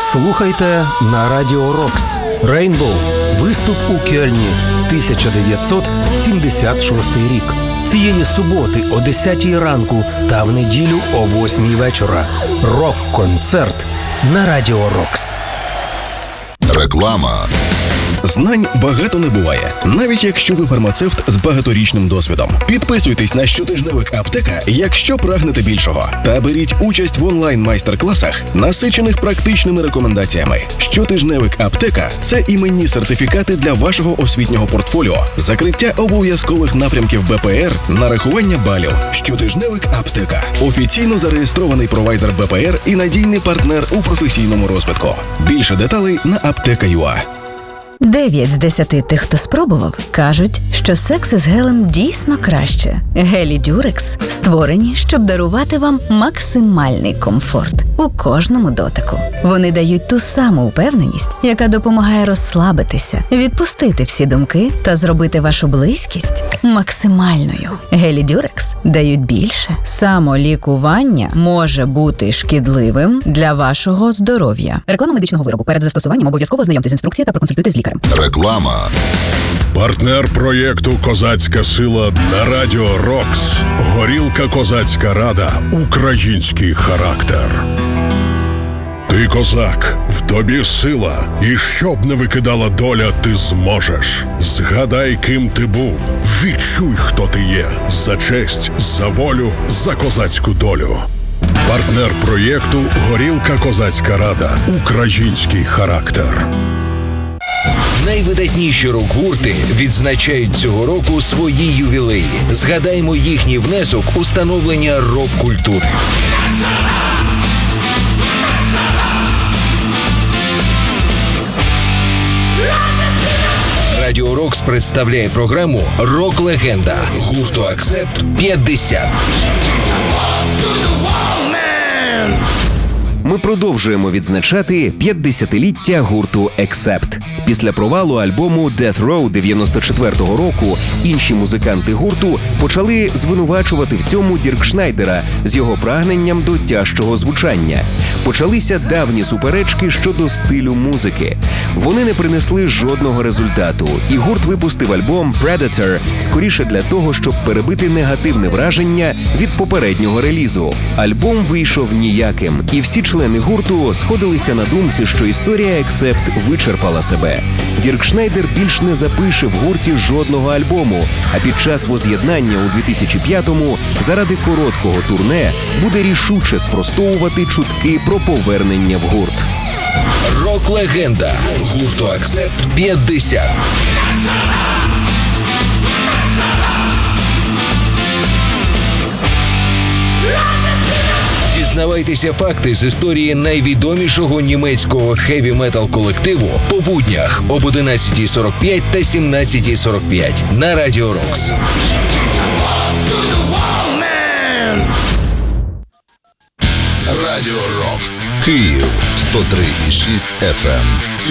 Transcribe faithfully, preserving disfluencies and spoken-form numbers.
Слухайте на Радіо Рокс. Рейнбоу. Виступ у Кельні. тисяча дев'ятсот сімдесят шостий рік. Цієї суботи о десятій ранку та в неділю о восьмій вечора. Рок-концерт на Радіо Рокс. Реклама. Знань багато не буває, навіть якщо ви фармацевт з багаторічним досвідом. Підписуйтесь на щотижневик «Аптека», якщо прагнете більшого. Та беріть участь в онлайн-майстер-класах, насичених практичними рекомендаціями. Щотижневик «Аптека» – це іменні сертифікати для вашого освітнього портфоліо, закриття обов'язкових напрямків Б П Р, нарахування балів. Щотижневик «Аптека» – офіційно зареєстрований провайдер Б П Р і надійний партнер у професійному розвитку. Більше деталей на аптека крапка ю а. Дев'ять з десяти тих, хто спробував, кажуть, що секс із гелем дійсно краще. Гелі Дюрекс створені, щоб дарувати вам максимальний комфорт у кожному дотику. Вони дають ту саму впевненість, яка допомагає розслабитися, відпустити всі думки та зробити вашу близькість максимальною. Гелі Дюрекс дають більше. Самолікування може бути шкідливим для вашого здоров'я. Реклама медичного виробу. Перед застосуванням обов'язково ознайомтесь з інструкцією та проконсультуйтесь з лікарем. Реклама. Партнер проєкту «Козацька сила» на Радіо Рокс. Горілка «Козацька рада». Український характер. Ти козак, в тобі сила, і щоб не викидала доля, ти зможеш. Згадай, ким ти був, відчуй, хто ти є. За честь, за волю, за козацьку долю. Партнер проєкту «Горілка «Козацька рада». Український характер. Найвидатніші рок-гурти відзначають цього року свої ювілеї. Згадаймо їхній внесок у становлення рок-культури. Радіо Рокс представляє програму «Рок-легенда» гурту «Аксепт» п'ятдесят. Ми продовжуємо відзначати п'ятдесятиліття гурту «Accept». Після провалу альбому «Death Row» дев'яносто четвертого року інші музиканти гурту почали звинувачувати в цьому Дірк Шнайдера з його прагненням до тяжчого звучання. Почалися давні суперечки щодо стилю музики. Вони не принесли жодного результату, і гурт випустив альбом «Predator» скоріше для того, щоб перебити негативне враження від попереднього релізу. Альбом вийшов ніяким, і всі члени гурту сходилися на думці, що історія «Accept» вичерпала себе. Дірк Шнайдер більш не запише в гурті жодного альбому, а під час воз'єднання у дві тисячі п'ятому заради короткого турне буде рішуче спростовувати чутки про повернення в гурт. Рок-легенда гурту «Accept» п'ятдесят. Дізнавайтеся факти з історії найвідомішого німецького хеві-метал колективу по буднях об одинадцятій сорок п'ять та сімнадцятій сорок п'ять на Радіо Рокс. Радіо Рокс. Київ сто три і шість еф ем.